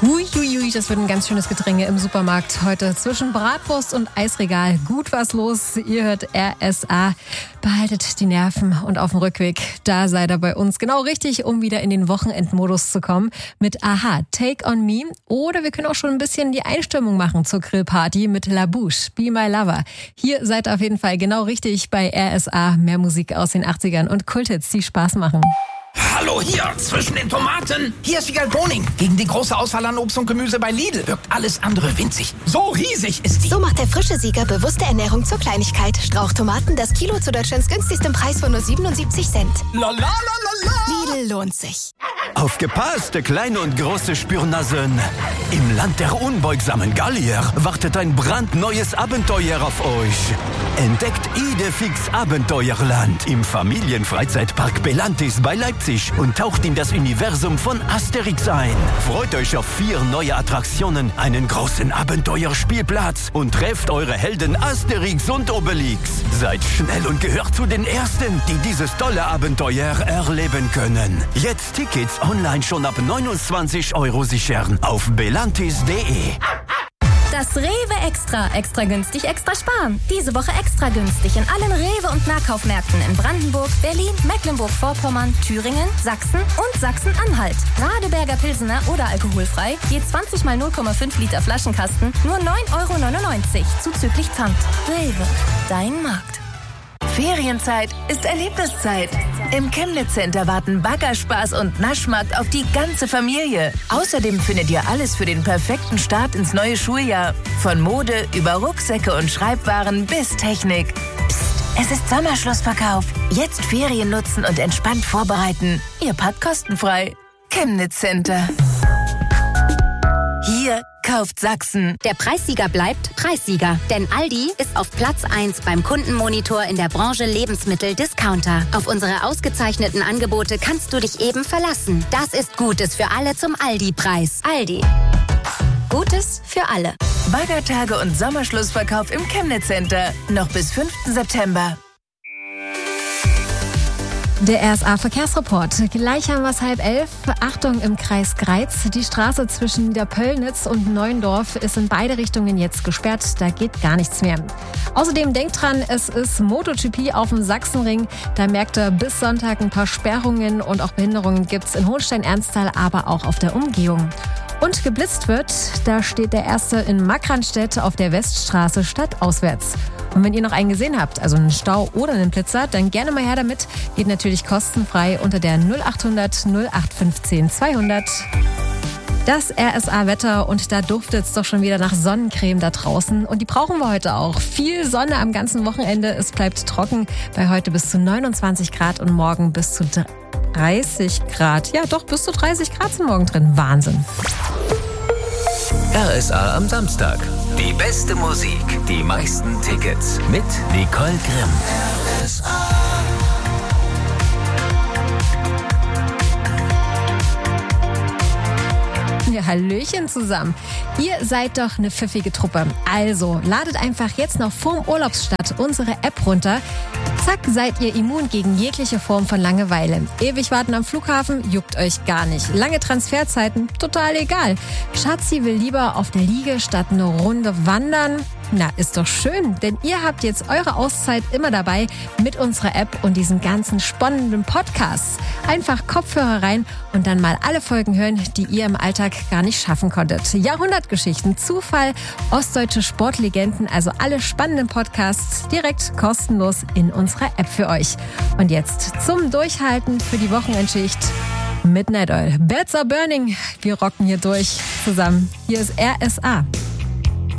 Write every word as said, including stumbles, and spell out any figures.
Uiuiui, das wird ein ganz schönes Gedränge im Supermarkt heute zwischen Bratwurst und Eisregal. Gut was los. Ihr hört R S A. Behaltet die Nerven und auf dem Rückweg, da seid ihr bei uns genau richtig, um wieder in den Wochenendmodus zu kommen mit Aha, Take on Me. Oder wir können auch schon ein bisschen die Einstimmung machen zur Grillparty mit La Bouche, Be My Lover. Hier seid ihr auf jeden Fall genau richtig bei R S A. Mehr Musik aus den achtzigern und Kulthits, die Spaß machen. Hallo hier, zwischen den Tomaten. Hier ist Vigal Boning. Gegen die große Auswahl an Obst und Gemüse bei Lidl wirkt alles andere winzig. So riesig ist die. So macht der frische Sieger bewusste Ernährung zur Kleinigkeit. Strauchtomaten, das Kilo zu Deutschlands günstigstem Preis von nur siebenundsiebzig Cent. La la la la la. Lidl lohnt sich. Aufgepasst, kleine und große Spürnasen. Im Land der unbeugsamen Gallier wartet ein brandneues Abenteuer auf euch. Entdeckt Idefix Abenteuerland im Familienfreizeitpark Belantis bei Leipzig und taucht in das Universum von Asterix ein. Freut euch auf vier neue Attraktionen, einen großen Abenteuerspielplatz und trefft eure Helden Asterix und Obelix. Seid schnell und gehört zu den Ersten, die dieses tolle Abenteuer erleben können. Jetzt Tickets online schon ab neunundzwanzig Euro sichern auf belantis punkt de. Das Rewe Extra. Extra günstig, extra sparen. Diese Woche extra günstig in allen Rewe- und Nahkaufmärkten in Brandenburg, Berlin, Mecklenburg-Vorpommern, Thüringen, Sachsen und Sachsen-Anhalt. Radeberger Pilsener oder alkoholfrei, je zwanzig mal null Komma fünf Liter Flaschenkasten, nur neun Euro neunundneunzig, zuzüglich Pfand. Rewe, dein Markt. Ferienzeit ist Erlebniszeit. Im Chemnitz Center warten Baggerspaß und Naschmarkt auf die ganze Familie. Außerdem findet ihr alles für den perfekten Start ins neue Schuljahr. Von Mode über Rucksäcke und Schreibwaren bis Technik. Psst, es ist Sommerschlussverkauf. Jetzt Ferien nutzen und entspannt vorbereiten. Ihr packt kostenfrei. Chemnitz Center. Hier kauft Sachsen. Der Preissieger bleibt Preissieger. Denn Aldi ist auf Platz eins beim Kundenmonitor in der Branche Lebensmittel-Discounter. Auf unsere ausgezeichneten Angebote kannst du dich eben verlassen. Das ist Gutes für alle zum Aldi-Preis. Aldi. Gutes für alle. Baggertage und Sommerschlussverkauf im Chemnitz Center. Noch bis fünften September. Der R S A-Verkehrsreport. Gleich haben wir es halb elf. Achtung im Kreis Greiz. Die Straße zwischen der Pöllnitz und Neuendorf ist in beide Richtungen jetzt gesperrt. Da geht gar nichts mehr. Außerdem denkt dran, es ist MotoGP auf dem Sachsenring. Da merkt ihr bis Sonntag ein paar Sperrungen und auch Behinderungen gibt's in Hohenstein-Ernsthal, aber auch auf der Umgehung. Und geblitzt wird, da steht der erste in Markranstädt auf der Weststraße stadtauswärts. Und wenn ihr noch einen gesehen habt, also einen Stau oder einen Blitzer, dann gerne mal her damit. Geht natürlich kostenfrei unter der null achthundert null acht fünfzehn zweihundert. Das R S A-Wetter und da duftet es doch schon wieder nach Sonnencreme da draußen. Und die brauchen wir heute auch. Viel Sonne am ganzen Wochenende. Es bleibt trocken bei heute bis zu neunundzwanzig Grad und morgen bis zu dreißig Grad. Ja, doch, bis zu dreißig Grad sind morgen drin. Wahnsinn. R S A am Samstag. Die beste Musik, die meisten Tickets mit Nicole Grimm. R S A. Ja, Hallöchen zusammen. Ihr seid doch eine pfiffige Truppe. Also, ladet einfach jetzt noch vorm Urlaubsstart unsere App runter. Zack, seid ihr immun gegen jegliche Form von Langeweile. Ewig warten am Flughafen juckt euch gar nicht. Lange Transferzeiten, total egal. Schatzi will lieber auf der Liege statt eine Runde wandern. Na, ist doch schön, denn ihr habt jetzt eure Auszeit immer dabei mit unserer App und diesen ganzen spannenden Podcasts. Einfach Kopfhörer rein und dann mal alle Folgen hören, die ihr im Alltag gar nicht schaffen konntet. Jahrhundertgeschichten, Zufall, ostdeutsche Sportlegenden, also alle spannenden Podcasts direkt kostenlos in unserer App für euch. Und jetzt zum Durchhalten für die Wochenendschicht. Midnight Oil. Beds are burning. Wir rocken hier durch zusammen. Hier ist R S A.